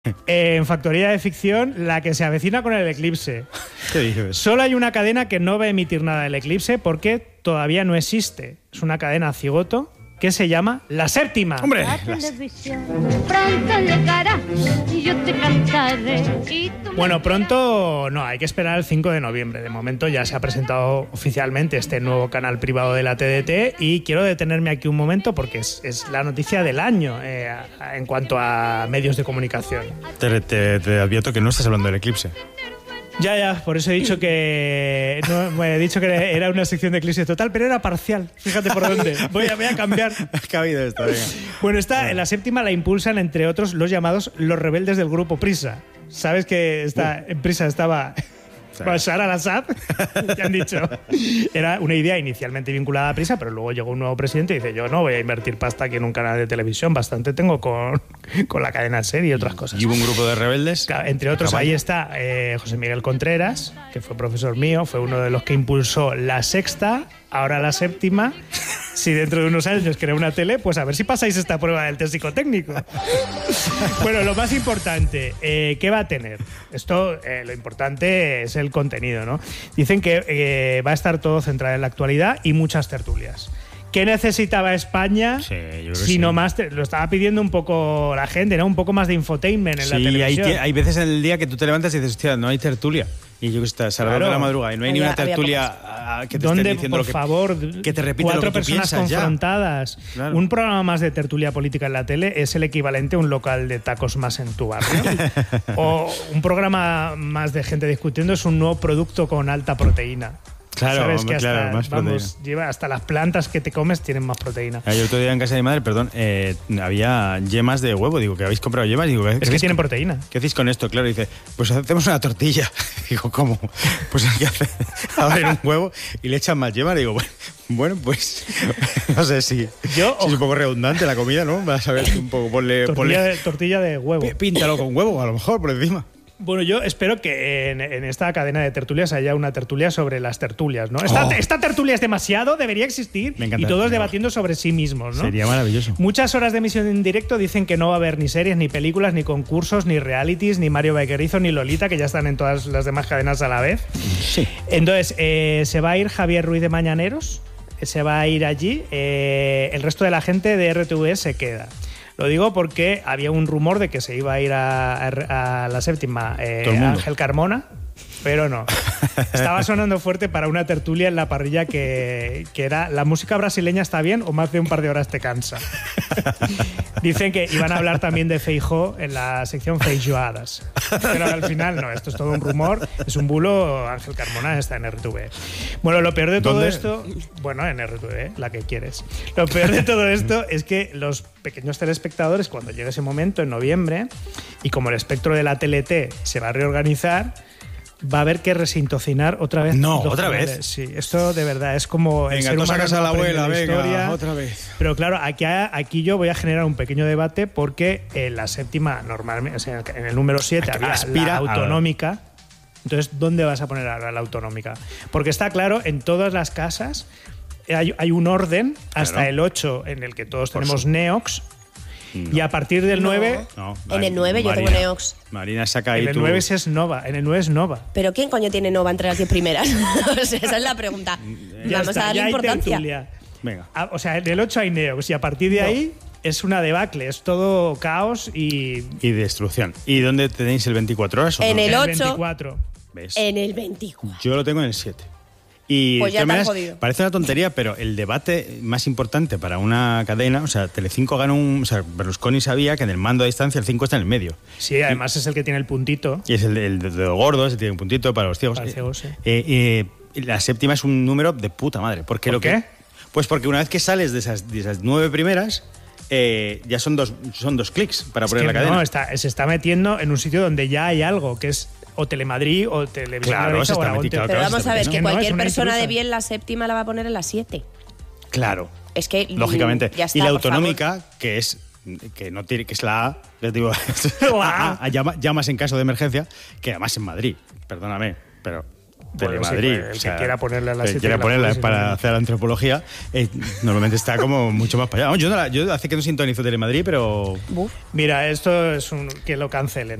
En Factoría de Ficción, la que se avecina con el eclipse. ¿Qué dices? Solo hay una cadena que no va a emitir nada del eclipse porque todavía no existe. Es una cadena cigoto que se llama La Séptima. ¡Hombre! La televisión pronto llegará y yo te cantaré. Bueno, pronto no, hay que esperar el 5 de noviembre. De momento ya se ha presentado oficialmente este nuevo canal privado de la TDT y quiero detenerme aquí un momento porque es la noticia del año en cuanto a medios de comunicación. Te advierto que no estás hablando del eclipse. Ya, por eso he dicho que era una sección de eclipse total, pero era parcial. Fíjate por dónde. Voy a cambiar. Ha cabido esto, venga. Bueno, en La Séptima la impulsan, entre otros, los llamados los rebeldes del grupo Prisa. ¿Sabes que en Prisa estaba Bashar al-Assad? ¿Qué han dicho? Era una idea inicialmente vinculada a Prisa, pero luego llegó un nuevo presidente y dice: yo no voy a invertir pasta aquí en un canal de televisión, bastante tengo con la cadena SER y otras cosas. ¿Y hubo un grupo de rebeldes? Claro, entre otros, ahí está José Miguel Contreras, que fue profesor mío, fue uno de los que impulsó La Sexta, ahora La Séptima. Si dentro de unos años crea una tele, pues a ver si pasáis esta prueba del test psicotécnico. Bueno, lo más importante, ¿qué va a tener? Esto, lo importante es el contenido, ¿no? Dicen que va a estar todo centrado en la actualidad y muchas tertulias. ¿Qué necesitaba España? Sí, yo creo que si no más, lo estaba pidiendo un poco la gente, ¿no? Un poco más de infotainment en la televisión. Hay veces en el día que tú te levantas y dices, hostia, no hay tertulia. Y yo que está Salvador de la madrugada y no hay ni una tertulia que te esté diciendo por favor, que te repita 4 lo que tú personas piensas confrontadas. Claro. Un programa más de tertulia política en la tele es el equivalente a un local de tacos más en tu barrio. O un programa más de gente discutiendo es un nuevo producto con alta proteína. Claro, sabes que hasta, más proteína. Lleva hasta las plantas que te comes tienen más proteína. Yo otro día en casa de mi madre, había yemas de huevo. Digo, ¿que habéis comprado yemas? Digo, es que tienen proteína. ¿Qué hacéis con esto? Claro, dice, pues hacemos una tortilla. Digo, ¿cómo? Pues hay que hacer abrir un huevo y le echan más yemas. Digo, bueno, pues no sé si es un poco redundante la comida, ¿no? Vas a ver un poco, ponle tortilla de huevo. Píntalo con huevo, a lo mejor, por encima. Bueno, yo espero que en esta cadena de tertulias haya una tertulia sobre las tertulias, ¿no? Esta tertulia es demasiado, debería existir, y todos debatiendo sobre sí mismos, ¿no? Sería maravilloso. Muchas horas de emisión en directo dicen que no va a haber ni series, ni películas, ni concursos, ni realities, ni Mario Vaquerizo, ni Lolita, que ya están en todas las demás cadenas a la vez. Sí. Entonces, se va a ir Javier Ruiz de Mañaneros, se va a ir allí, el resto de la gente de RTV se queda. Lo digo porque había un rumor de que se iba a ir a La Séptima Ángel Carmona, pero no. Estaba sonando fuerte para una tertulia en la parrilla que era ¿la música brasileña está bien o más de un par de horas te cansa? Dicen que iban a hablar también de Feijóo en la sección Feijoadas. Pero al final no, esto es todo un rumor, es un bulo. Ángel Carmona está en RTV. Bueno, lo peor de todo esto... Bueno, en RTV, la que quieres. Lo peor de todo esto es que los pequeños telespectadores, cuando llegue ese momento, en noviembre, y como el espectro de la TLT se va a reorganizar, va a haber que resintocinar otra vez. No, otra vez. Sí, esto de verdad es como... Venga, tú sacas a la abuela, venga, otra vez. Pero claro, aquí yo voy a generar un pequeño debate porque en La Séptima, normalmente, o sea, en el número 7 había la autonómica. Entonces, ¿dónde vas a poner ahora la autonómica? Porque está claro, en todas las casas hay un orden hasta el 8 en el que todos tenemos Neox. No. Y a partir del 9... No, en el 9 yo tengo Neox. Marina saca ahí en el 9 es Nova. En el 9 es Nova. ¿Pero quién coño tiene Nova entre las 10 primeras? O sea, esa es la pregunta. Vamos a darle importancia. Venga. O sea, en el 8 hay Neox y a partir de ahí es una debacle. Es todo caos y destrucción. ¿Y dónde tenéis el 24 horas? En el 8. 24. ¿Ves? En el 24. Yo lo tengo en el 7. Y pues ya está jodido. Parece una tontería, pero el debate más importante para una cadena, o sea, Telecinco ganó Berlusconi sabía que en el mando a distancia el 5 está en el medio. Sí, además es el que tiene el puntito. Y es el de gordo, ese tiene un puntito para los ciegos. Para los ciegos, sí. La Séptima es un número de puta madre. ¿Por qué? Pues porque una vez que sales de esas 9 primeras, ya son dos clics para poner la cadena. No, se está metiendo en un sitio donde ya hay algo, que es o Telemadrid o Televisión. Claro, se está metiendo. Pero vamos a ver, que cualquier persona de bien La Séptima la va a poner en la 7. Claro. Es que lógicamente. Ya está, y la autonómica, que es la A, les digo, llamas en caso de emergencia, que además en Madrid, perdóname, pero Telemadrid. El que quiera ponerla a las 7. Quiera ponerla para hacer la antropología, normalmente está como mucho más para allá. Yo hace que no sintonizo Telemadrid, pero... Mira, esto es que lo cancelen.